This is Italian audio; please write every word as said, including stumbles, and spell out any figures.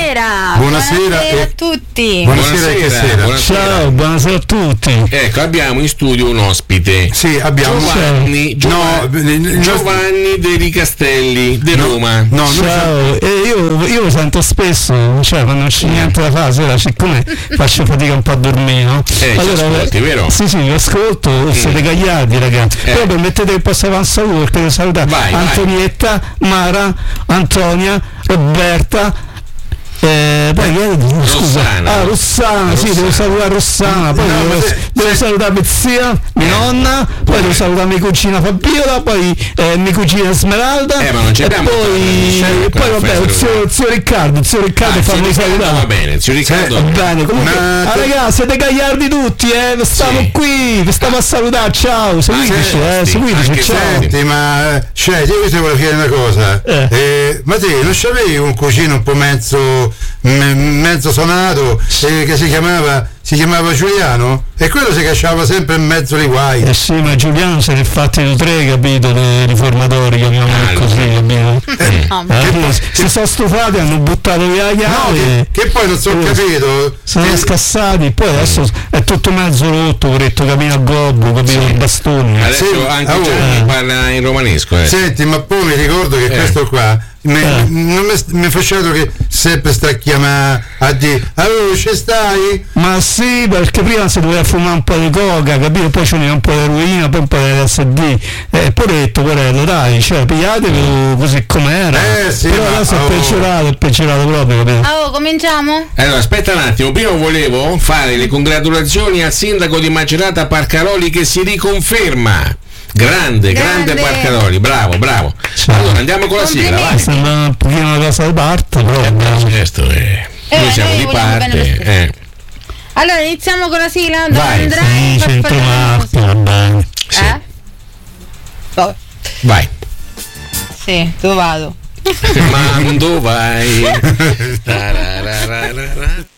Buonasera. Buonasera, Buonasera e- a tutti. Buonasera, e che sera. buonasera. Ciao, buonasera a tutti. Ecco, abbiamo in studio un ospite. Sì, abbiamo Giovanni, Giovanni, No, Giovanni De Ricastelli di Roma. No, noi siamo- Ciao, e io, io lo sento spesso, cioè quando non c'è niente da fare, sera, siccome faccio fatica un po' a dormire, no? Eh, ci ascolti, vero? Sì, sì, vi ascolto, siete cagliati, ragazzi. Eh. Però permettete che possa fare un saluto, perché devo salutare Vai, vai. Antonietta, Mara, Antonia, Roberta. Eh, poi eh, scusa, Rossana. ah, Rossana, sì, Rossana. devo salutare Rossana, poi No, devo, ma se- devo se- salutare mia zia, mia nonna, poi devo salutare mia cugina Fabiola, poi eh, mia cugina Smeralda, Eh, ma non ci e abbiamo poi, tanto, e poi per vabbè, fare il zio, il zio Riccardo, il zio Riccardo Ah, fammi zio Riccardo, salutare. va bene, zio Riccardo. Va bene, comunque, Ma ah, te- ragazzi, siete gagliardi tutti, eh, stiamo Sì. qui, vi stiamo a salutare, ciao, seguiteci, Anche eh, sì, seguiteci, anche ciao. sì. Senti, ma cioè, io ti volevo chiedere una cosa. Eh. Eh, ma te non c'avevi un cugino un po' mezzo me- mezzo sonato eh, che si chiamava si chiamava Giuliano? E quello si cacciava sempre in mezzo ai guai. Eh sì, ma Giuliano se ne è fatti due tre, capito, dei riformatori, chiamiamoli Ah, così, capito? No, Alla fine si sono stufati, hanno buttato via la No, chiave, che, che poi non so eh, capito. sono che- scassati, poi adesso è tutto mezzo rotto, poretto, cammina a gobbo, capito, Sì. i bastoni. Adesso Sì, anche ah, Gianni eh. parla in romanesco. Eh. Senti, ma poi mi ricordo che Eh. questo qua mi, Eh. non mi, mi faceva che sempre sta a chiamare a dire allora ci stai? Ma sì, perché prima si doveva fumare un po' di coca, capito? Poi c'era un po' di eroina, poi un po' di L S D. Eh, poretto, porello, dai, cioè, pigliatelo così com'era. Eh, sì, Però ma- adesso è oh. peggiorato, è peggiorato proprio, capito? Oh, cominciamo? Allora, aspetta un attimo, prima volevo fare le congratulazioni al sindaco di Macerata Parcaroli che si riconferma. Grande, grande, Grande. Parcaroli, bravo, bravo. Ciao. Allora, andiamo con la sigla, vai. Sembra un pochino una cosa di parte, però. Eh, beh, certo, eh. Eh, noi siamo noi di vogliamo bene lo parte. stesso. Eh. Allora, iniziamo con la sigla. Dove Vai. andrai Sì, per centro fare la Marte, musica? va bene. Sì. Eh? Vabbè. Vai. Sì, dove vado? Mando vai. Tararararara.